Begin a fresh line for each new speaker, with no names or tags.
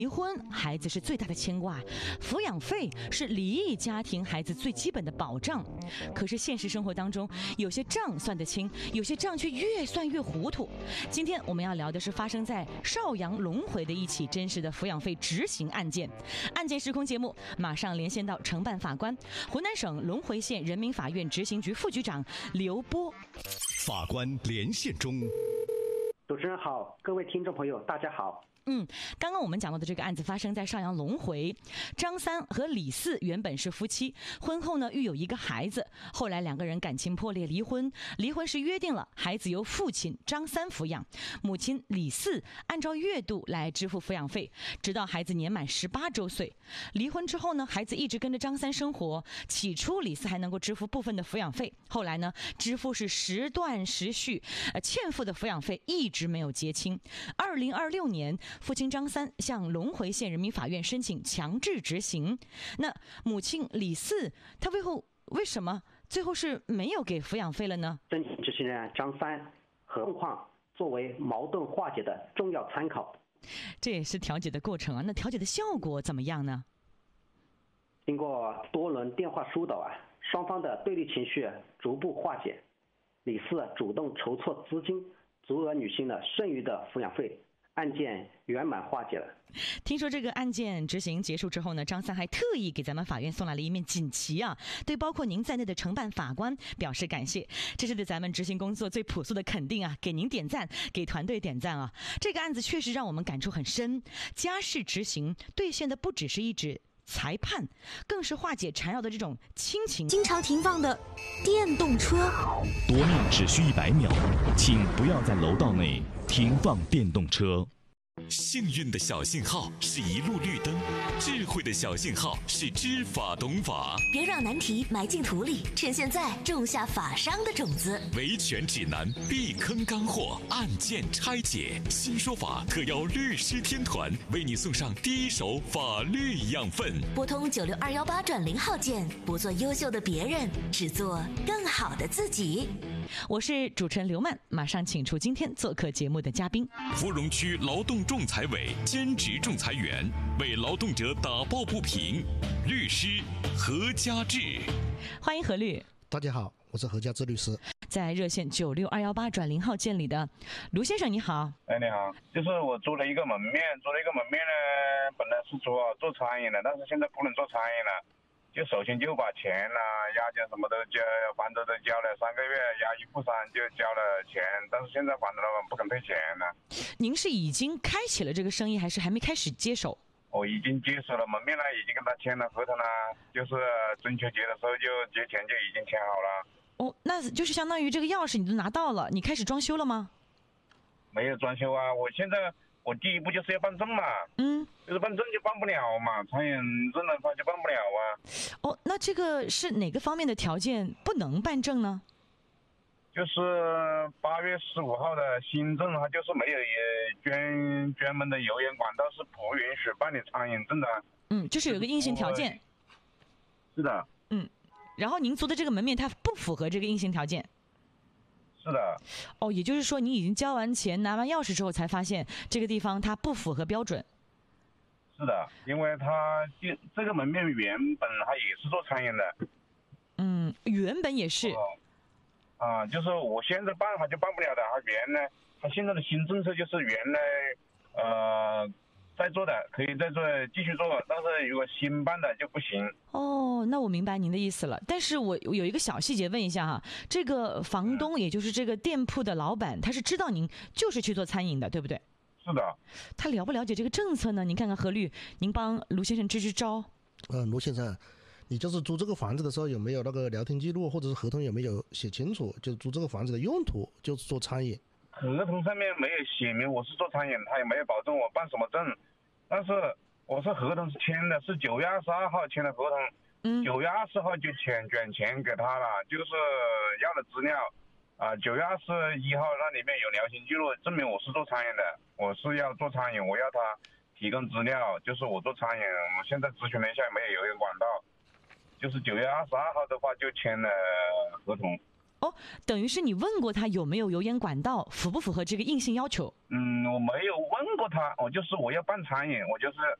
离婚，孩子是最大的牵挂，抚养费是离异家庭孩子最基本的保障。可是现实生活当中，有些账算得清，有些账却越算越糊涂。今天我们要聊的是发生在邵阳龙回的一起真实的抚养费执行案件。案件时空节目马上连线到承办法官、湖南省龙回县人民法院执行局副局长刘波。
法官连线中。
主持人好，各位听众朋友大家好。
刚刚我们讲到的这个案子发生在邵阳龙回，张三和李四原本是夫妻，婚后呢育有一个孩子，后来两个人感情破裂离婚，离婚时约定了孩子由父亲张三抚养，母亲李四按照月度来支付抚养费，直到孩子年满18周岁。离婚之后呢，孩子一直跟着张三生活，起初李四还能够支付部分的抚养费，后来呢支付是时断时续，欠付的抚养费一直没有结清。2026年父亲张三向龙回县人民法院申请强制执行。那母亲李四，她为什么最后是没有给抚养费了呢？
申请执行人张三和状况作为矛盾化解的重要参考。
这也是调解的过程啊。那调解的效果怎么样呢？
经过多轮电话疏导双方的对立情绪逐步化解。李四主动筹措资金，足额履行了剩余的抚养费。案件圆满化解了。
听说这个案件执行结束之后呢，张三还特意给咱们法院送来了一面锦旗啊，对包括您在内的承办法官表示感谢，这是对咱们执行工作最朴素的肯定啊，给您点赞，给团队点赞啊。这个案子确实让我们感触很深，家事执行兑现的不只是一纸裁判，更是化解缠绕的这种亲情。经常停放的电动车，
夺命只需100秒，请不要在楼道内停放电动车。幸运的小信号是一路绿灯，智慧的小信号是知法懂法。
别让难题埋进土里，趁现在种下法商的种子。
维权指南，避坑干货，案件拆解，新说法特邀律师天团为你送上第一手法律养分。
拨通96218转0号键，不做优秀的别人，只做更好的自己。
我是主持人刘曼，马上请出今天做客节目的嘉宾，
芙蓉区劳动仲裁委兼职仲裁员，为劳动者打抱不平，律师何家志。
欢迎何律。
大家好，我是何家志律师。
在热线96218转0号键里的卢先生，你好。
你好，就是我租了一个门面呢，本来是做餐饮的，但是现在不能做餐饮了。就首先就把钱押金什么都交，房子都交了3个月，押一付3就交了钱，但是现在房子老板不肯退钱了。
您是已经开启了这个生意，还是还没开始接手？
我已经接手了门面了，已经跟他签了合同了，就是中秋节的时候就结钱就已经签好了。
哦，那就是相当于这个钥匙你都拿到了，你开始装修了吗？
没有装修啊，我第一步就是要办证嘛，就是办证就办不了嘛，餐饮证的话就办不了啊。
哦，那这个是哪个方面的条件不能办证呢？
就是8月15号的新政，它就是没有专门的油烟管道是不允许办理餐饮证的。
就是有个硬性条件。
是的。
然后您租的这个门面它不符合这个硬性条件。
是的。
哦，也就是说你已经交完钱拿完钥匙之后才发现这个地方它不符合标准。
是的，因为它这个门面原本它也是做餐饮的。
原本也是。
就是我现在办它就办不了的，它现在的新政策就是原来在做的可以再做继续做，但是如果新办的就不行。
哦，那我明白您的意思了。但是我有一个小细节问一下哈，这个房东也就是这个店铺的老板，他是知道您就是去做餐饮的，对不对？
是的。
他了不了解这个政策呢？您看看何律，您帮卢先生支支招。
卢先生，你就是租这个房子的时候有没有那个聊天记录，或者是合同有没有写清楚？就是租这个房子的用途就是做餐饮。
合同上面没有写明我是做餐饮，他也没有保证我办什么证，但是我是合同是签的，是9月22号签的合同，9月20号就转钱给他了，就是要的资料9月21号那里面有聊天记录，证明我是做餐饮的，我是要做餐饮，我要他提供资料，就是我做餐饮，我现在咨询了一下没有油烟管道，就是9月22号的话就签了合同。
哦，等于是你问过他有没有油烟管道，符不符合这个硬性要求？
我没有问过他，我要办餐饮，我就是